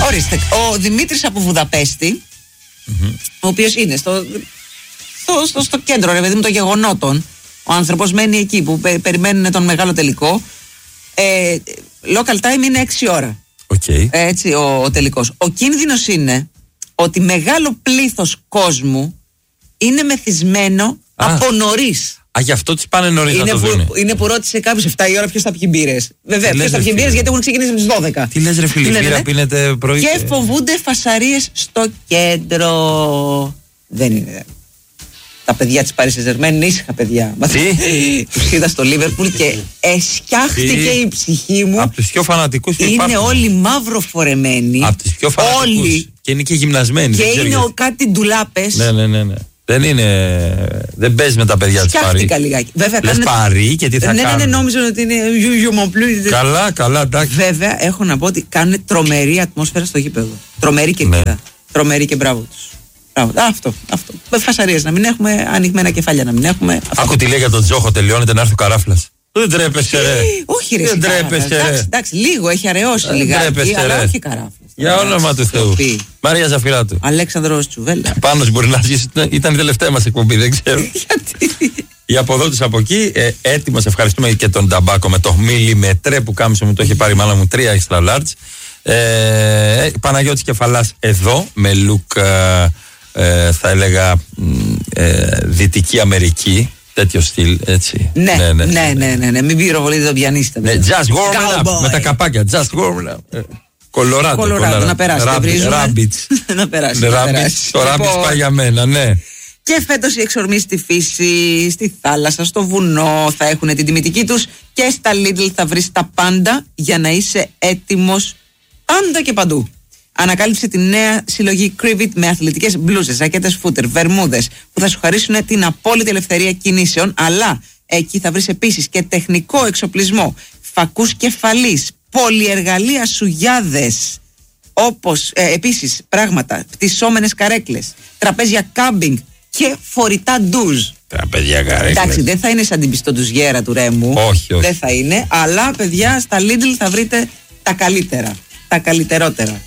Ορίστε, ο Δημήτρης από Βουδαπέστη, ο οποίος είναι στο κέντρο, ρε παιδί μου, των γεγονότων. Ο άνθρωπος μένει εκεί που περιμένουν τον μεγάλο τελικό. Local time είναι 6 ώρα. Okay. Έτσι ο τελικός. Ο κίνδυνος είναι ότι μεγάλο πλήθος κόσμου είναι μεθυσμένο από νωρίς. Γι' αυτό τις πάνε νωρίς να το δουν. Είναι που ρώτησε κάποιος 7 η ώρα ποιος θα πιει μπύρες. Βέβαια, ποιος θα πιει μπύρες, γιατί έχουν ξεκινήσει από τις 12. Τι λες ρε φίλε, μπύρα πίνετε πρωί. Και φοβούνται φασαρίες στο κέντρο. Δεν είναι. Τα παιδιά της Paris Saint-Germain είναι ήσυχα παιδιά. Τους είδα στο Λίβερπουλ και εσκιάχτηκε η ψυχή μου. Από τους πιο φανατικούς που υπάρχουν. Είναι όλοι μαύρο φορεμένοι. Από τους πιο φανατικούς. Όλοι. Και είναι και γυμνασμένοι. Και είναι κάτι ντουλάπες. Ναι. Δεν παίζει με τα παιδιά της Παρί. Σκιάχτηκα λιγάκι. Λες Παρί και τι θα κάνουν. Ναι, νόμιζαν ότι είναι Καλά, εντάξει. Βέβαια, έχω να πω ότι κάνουν τρομερή ατμόσφαιρα στο γήπεδο. Τρομερή κερκίδα. Τρομερή και μπράβο τους. Αυτό. Με φασαρίες να μην έχουμε, ανοιγμένα κεφάλια να μην έχουμε. Άκου τι λέει για τον Τζόχο, τελειώνεται να έρθει ο Καράφλας. Δεν τρέπεσαι ρε. Όχι ρε. Δεν τρέπεσαι ρε. Εντάξει, λίγο έχει αραιώσει λιγάκι, αλλά όχι Καράφλας. Για όνομα του Θεού. Μαρία Ζαφυράτου. Αλέξανδρος Τσουβέλλα. Πάνος μπορεί να ζήσει. Ήταν η τελευταία μας εκπομπή, δεν ξέρω. Γιατί. Η αποδότης από εκεί, έτοιμος, ευχαριστούμε και τον Ταμπάκο με το μιλιμετρέ που κάμισε μου, το έχει πάρει η μάνα μου 3 extra large. Παναγιώτης Κεφαλάς εδώ με look, θα έλεγα, Δυτική Αμερική. Τέτοιο στυλ, έτσι. Ναι. Μην πυροβολείτε τον πιανίστα. Ναι, just warm up. Με τα καπάκια. Just warm up. Κολοράντο, να περάσει. Rabbits. Να περάσει. Το Rabbits πάει για μένα, ναι. Και φέτος οι εξορμοί στη φύση, στη θάλασσα, στο βουνό θα έχουν την τιμητική τους και στα Lidl θα βρεις τα πάντα για να είσαι έτοιμος πάντα και παντού. Ανακάλυψε τη νέα συλλογή Cribit με αθλητικές μπλούζες, ζακέτες φούτερ, βερμούδες που θα σου χαρίσουν την απόλυτη ελευθερία κινήσεων, αλλά εκεί θα βρεις επίσης και τεχνικό εξοπλισμό, φακούς κεφαλής, πολυεργαλεία σουγιάδες, όπως επίσης πράγματα, πτυσσόμενες καρέκλες, τραπέζια κάμπινγκ και φορητά ντουζ. Τραπέζια καρέκλες. Εντάξει, δεν θα είναι σαν την πιστοντουζιέρα του Ρέμου. Όχι. Δεν θα είναι, αλλά παιδιά στα Lidl θα βρείτε τα καλύτερα, τα καλύτερότερα.